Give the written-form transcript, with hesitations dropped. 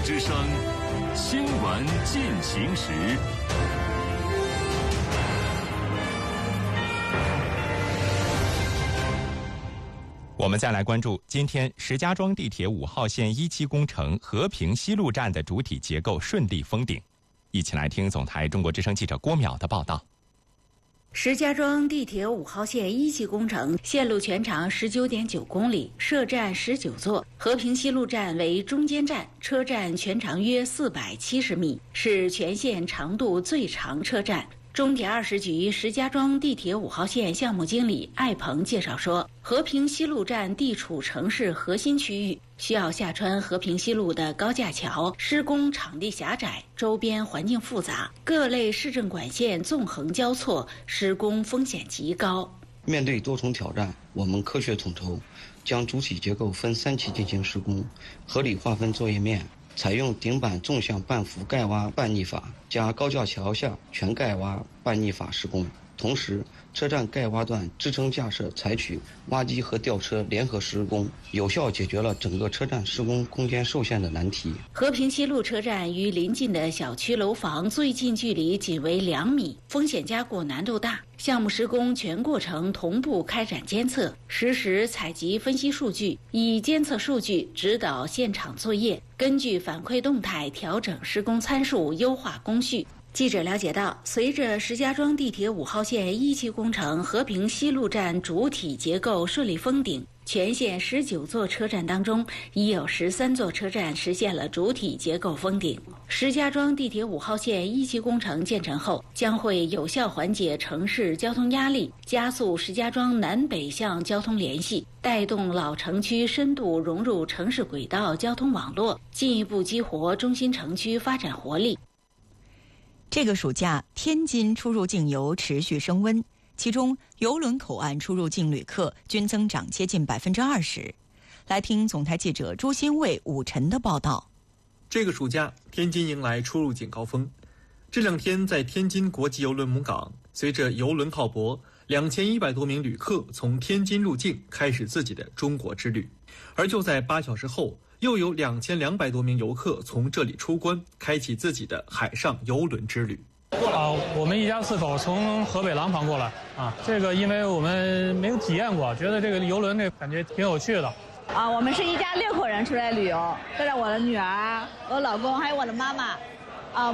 之声新闻进行时。我们再来关注今天石家庄地铁5号线1期工程和平西路站的主体结构顺利封顶。一起来听总台中国之声记者郭淼的报道。 石家庄地铁5号线1期工程线路全长19.9公里，设站19座，和平西路站为中间站，车站全长约470米，是全线长度最长车站。中铁20局石家庄地铁5号线项目经理艾鹏介绍说，和平西路站地处城市核心区域，需要下穿和平西路的高架桥，施工场地狭窄，周边环境复杂，各类市政管线纵横交错，施工风险极高。 面对多重挑战，我们科学统筹，将主体结构分3期进行施工，合理划分作业面，采用顶板纵向半覆盖挖半逆法加高架桥下全盖挖半逆法施工。同时，车站盖挖段支撑架设采取挖机和吊车联合施工，有效解决了整个车站施工空间受限的难题。 和平西路车站与邻近的小区楼房最近距离仅为2米，风险加固难度大。项目施工全过程同步开展监测，实时采集分析数据，以监测数据指导现场作业，根据反馈动态调整施工参数，优化工序。记者了解到，随着石家庄地铁5号线1期工程和平西路站主体结构顺利封顶，全线19座车站当中，已有13座车站实现了主体结构封顶。石家庄地铁5号线1期工程建成后，将会有效缓解城市交通压力，加速石家庄南北向交通联系，带动老城区深度融入城市轨道交通网络，进一步激活中心城区发展活力。 这个暑假，天津出入境游持续升温，其中邮轮口岸出入境旅客均增长接近20%。来听总台记者朱新卫、武晨的报道。 这个暑假，天津迎来出入境高峰。这2天在天津国际邮轮母港，随着邮轮靠泊，2100多名旅客从天津入境，开始自己的中国之旅。而就在8小时后，又有2200多名游客从这里出关，开启自己的海上邮轮之旅。 我们一家4口从河北廊坊过来这个因为我们没有体验过，觉得这个邮轮这感觉挺有趣的。 我们是一家6口人出来旅游，带着我的女儿、我老公还有我的妈妈。